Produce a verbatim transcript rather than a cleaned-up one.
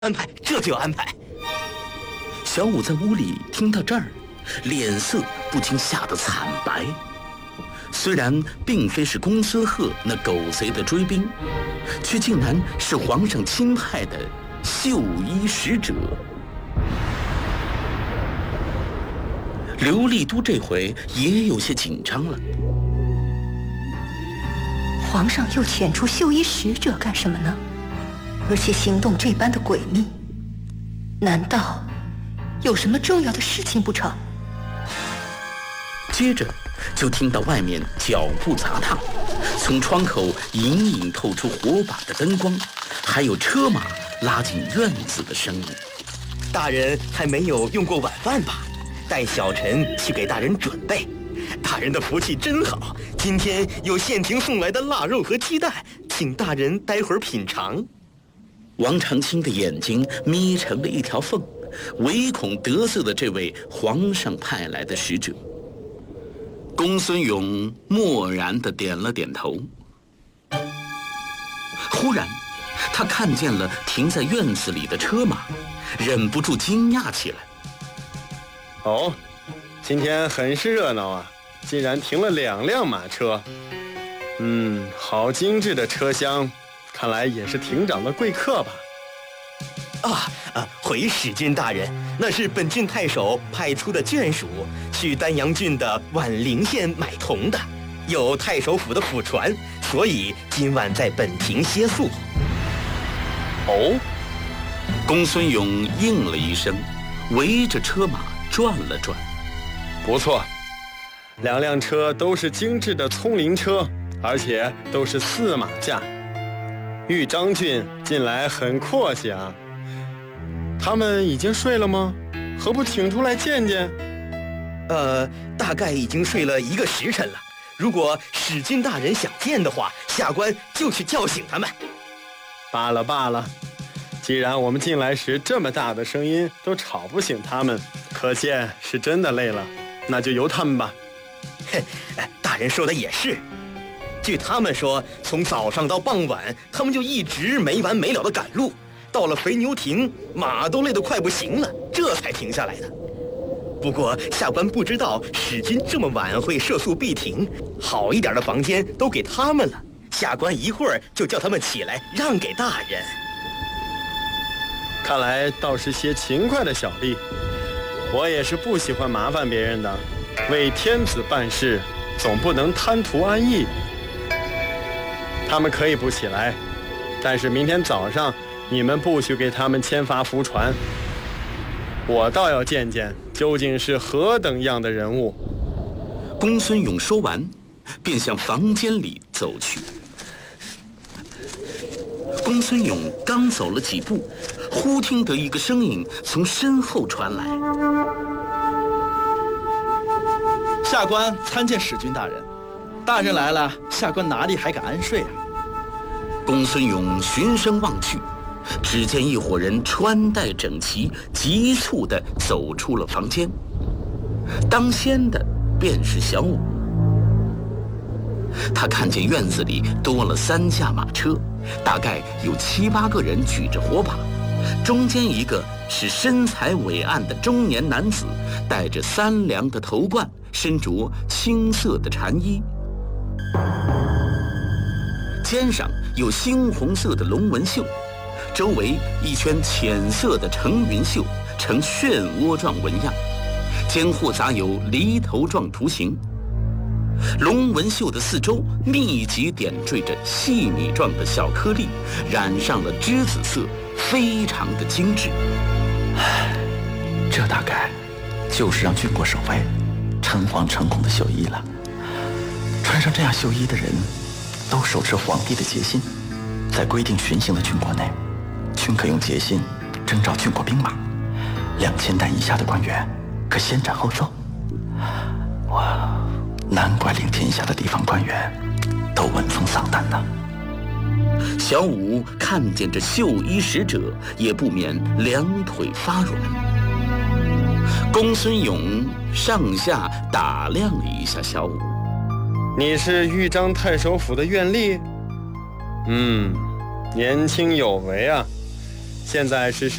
安排，这就安排。 小五在屋里听到这儿，脸色不禁吓得惨白。虽然并非是公孙贺那狗贼的追兵，却竟然是皇上钦派的绣衣使者。刘立都这回也有些紧张了。 皇上又遣出绣衣使者干什么呢？而且行动这般的诡秘，难道有什么重要的事情不成？ 接着就听到外面脚步杂踏，从窗口隐隐透出火把的灯光，还有车马拉进院子的声音。 大人还没有用过晚饭吧？带小臣去给大人准备。大人的福气真好，今天有县廷送来的腊肉和鸡蛋，请大人待会儿品尝。 王长青的眼睛眯成了一条缝，唯恐得罪了这位皇上派来的使者。公孙勇默然地点了点头。忽然他看见了停在院子里的车马，忍不住惊讶起来。 哦，今天很是热闹啊，竟然停了两辆马车。嗯，好精致的车厢，看来也是亭长的贵客吧。 啊啊！回使君大人，那是本郡太守派出的眷属，去丹阳郡的宛陵县买铜的，有太守府的府传，所以今晚在本亭歇宿。 哦， 公孙勇应了一声，围着车马转了转。 不错，两辆车都是精致的葱林车，而且都是四马架。豫章郡近来很阔气啊。他们已经睡了吗？何不请出来见见？ 呃，大概已经睡了一个时辰了。如果使君大人想见的话，下官就去叫醒他们。 罢了罢了，既然我们进来时这么大的声音都吵不醒他们，可见是真的累了，那就由他们吧。 哼，大人说的也是。据他们说，从早上到傍晚，他们就一直没完没了的赶路。到了肥牛亭，马都累得快不行了，这才停下来的。不过下官不知道使君这么晚会设宿必停，好一点的房间都给他们了。下官一会儿就叫他们起来让给大人。 看来倒是些勤快的小吏。我也是不喜欢麻烦别人的，为天子办事，总不能贪图安逸。他们可以不起来，但是明天早上你们不许给他们签发符传，我倒要见见究竟是何等样的人物。 公孙勇说完，便向房间里走去。公孙勇刚走了几步，忽听得一个声音从身后传来：“ 下官参见使君大人。大人来了，下官哪里还敢安睡啊？” 公孙勇循声望去，只见一伙人穿戴整齐，急促地走出了房间。当先的便是小五。他看见院子里多了三驾马车，大概有七八个人举着火把，中间一个是身材伟岸的中年男子，戴着三梁的头冠，身着青色的禅衣，肩上有猩红色的龙纹绣，周围一圈浅色的成云绣，呈漩涡状纹样，间或杂有犁头状图形。龙纹绣的四周密集点缀着细米状的小颗粒，染上了栀子色，非常的精致。 这大概就是让郡国守卫诚惶诚恐的绣衣了。穿上这样绣衣的人都手持皇帝的节信，在规定巡行的郡国内，均可用节信征召郡国兵马，两千担以下的官员可先斩后奏。哇，难怪令天下的地方官员都闻风丧胆呢。 小五看见这绣衣使者，也不免两腿发软。公孙勇上下打量了一下小五。 你是豫章太守府的院吏？嗯，年轻有为啊。 现在是